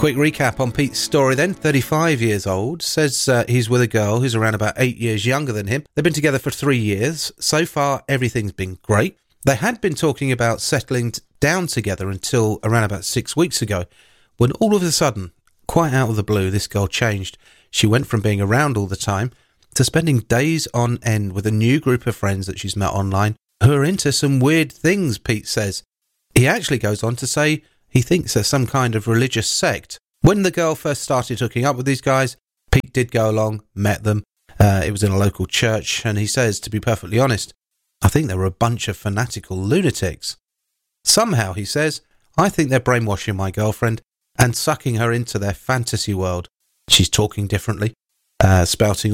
Quick recap on Pete's story then. 35 years old, says he's with a girl who's around about 8 years younger than him. They've been together for 3 years. So far, everything's been great. They had been talking about settling down together until around about 6 weeks ago, when all of a sudden, quite out of the blue, this girl changed. She went from being around all the time to spending days on end with a new group of friends that she's met online who are into some weird things, Pete says. He actually goes on to say he thinks they're some kind of religious sect. When the girl first started hooking up with these guys, Pete did go along, met them. It was in a local church, and he says, to be perfectly honest, I think they were a bunch of fanatical lunatics. Somehow, he says, I think they're brainwashing my girlfriend and sucking her into their fantasy world. She's talking differently, spouting